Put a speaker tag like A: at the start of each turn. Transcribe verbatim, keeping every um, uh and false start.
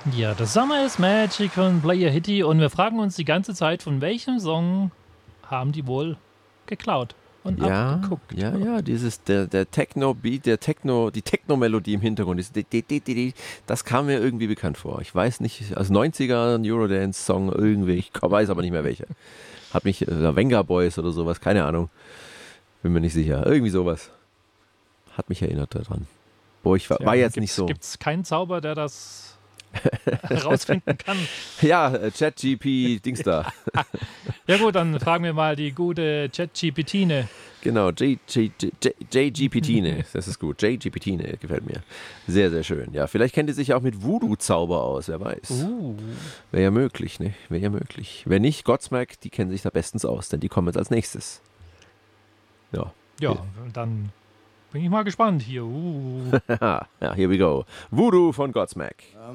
A: Ja, The Summer is Magic von Player Hitty und wir fragen uns die ganze Zeit, von welchem Song haben die wohl geklaut und
B: Ja,
A: abgeguckt.
B: ja, ja, dieses, der, der Techno-Beat, der Techno, die Techno-Melodie im Hintergrund, dieses di- di- di- di- di, das kam mir irgendwie bekannt vor. Ich weiß nicht, als neunziger Eurodance-Song irgendwie, ich weiß aber nicht mehr welcher. Hat mich, äh, Venga Boys oder sowas, keine Ahnung, bin mir nicht sicher. Irgendwie sowas hat mich erinnert daran. Boah, ich war,
A: Ja,
B: war jetzt
A: gibt's,
B: nicht so.
A: Gibt es keinen Zauber, der das herausfinden kann?
B: Ja, äh, ChatGP, Dings da.
A: Ja gut, dann fragen wir mal die gute ChatGPT-ne.
B: Genau, J G P T, ne, das ist gut. J G P T, ne, gefällt mir. Sehr, sehr schön. Ja, vielleicht kennt ihr sich auch mit Voodoo-Zauber aus, wer weiß.
A: Uh.
B: Wäre ja möglich, ne? Wäre ja möglich. Wenn nicht, Godsmack, die kennen sich da bestens aus, denn die kommen jetzt als nächstes. Ja.
A: Ja, dann bin ich mal gespannt hier. Uh.
B: Ja, here we go. Voodoo von Godsmack.